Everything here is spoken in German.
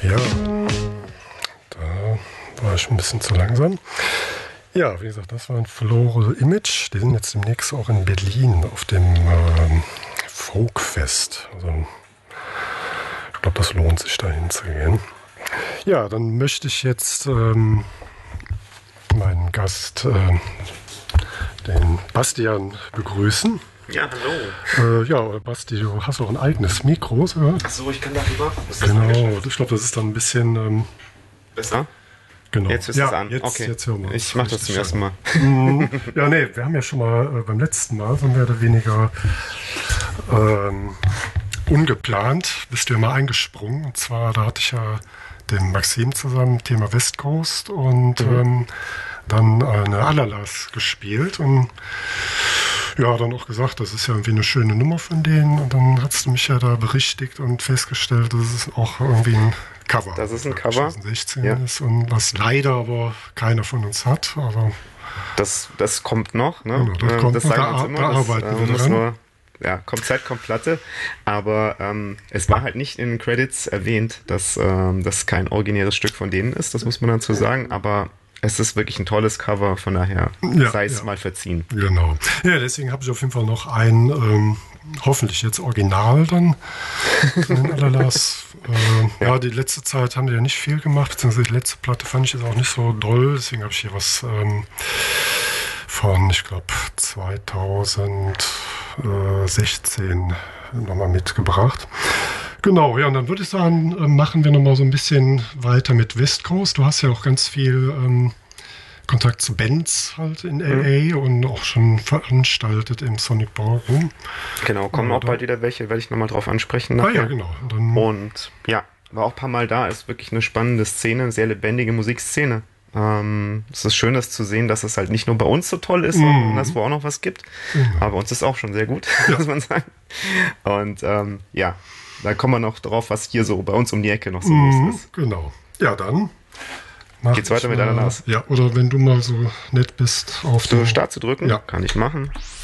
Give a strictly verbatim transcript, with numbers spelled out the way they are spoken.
Ja, da war ich ein bisschen zu langsam. Ja, wie gesagt, das war ein Floral Image. Die sind jetzt demnächst auch in Berlin auf dem ähm, Folkfest. Also ich glaube, das lohnt sich, da hinzugehen. Ja, dann möchte ich jetzt ähm, meinen Gast, äh, den Bastian, begrüßen. Ja, hallo. Äh, ja, Basti, du hast auch ein eigenes Mikro, oder? Achso, ich kann darüber. Genau, ich glaube, das ist dann ein bisschen ähm, besser. Genau. Jetzt ist ja, es an. Jetzt, okay. jetzt hören wir ich mache das zum ersten Mal. Ja, nee, wir haben ja schon mal äh, beim letzten Mal so mehr oder weniger ähm, ungeplant, bist du ja mal eingesprungen. Und zwar, da hatte ich ja den Maxim zusammen, Thema West Coast und mhm. ähm, dann eine Alalas gespielt und ja, dann auch gesagt, das ist ja irgendwie eine schöne Nummer von denen und dann hast du mich ja da berichtigt und festgestellt, das ist auch irgendwie ein Cover. Das ist ein Cover. zweitausendsechzehn ja. ist und was leider aber keiner von uns hat. Aber das, das kommt noch. Ne? Genau, das, kommt das noch, sagen da, wir uns immer. Da das, arbeiten äh, wir muss dran. nur, ja, kommt Zeit, kommt Platte. Aber ähm, es war halt nicht in den Credits erwähnt, dass ähm, das kein originäres Stück von denen ist. Das muss man dazu sagen. Aber es ist wirklich ein tolles Cover. Von daher ja, sei es ja. mal verziehen. Genau. Ja, deswegen habe ich auf jeden Fall noch ein, ähm, hoffentlich jetzt Original dann von den Alalas. Äh, ja. ja, die letzte Zeit haben die ja nicht viel gemacht, beziehungsweise die letzte Platte fand ich jetzt auch nicht so doll, deswegen habe ich hier was ähm, von, ich glaube, zweitausendsechzehn nochmal mitgebracht. Genau, ja, und dann würde ich sagen, äh, machen wir nochmal so ein bisschen weiter mit West Coast. Du hast ja auch ganz viel ähm, Kontakt zu Bands halt in L A mhm. und auch schon veranstaltet im Sonic Ballroom. Genau, kommen ja, auch bald wieder welche, werde ich nochmal drauf ansprechen. Ah ja, genau. Und, dann und ja, war auch ein paar Mal da, ist wirklich eine spannende Szene, eine sehr lebendige Musikszene. Ähm, es ist schön, das zu sehen, dass es halt nicht nur bei uns so toll ist, sondern mhm. dass es wo auch noch was gibt. Mhm. Aber bei uns ist auch schon sehr gut, ja. muss man sagen. Und ähm, ja, da kommen wir noch drauf, was hier so bei uns um die Ecke noch so mhm, los ist. Genau. Ja, dann geht's weiter mit Ananas. Ja, oder wenn du mal so nett bist, auf den Start zu drücken, ja. kann ich machen.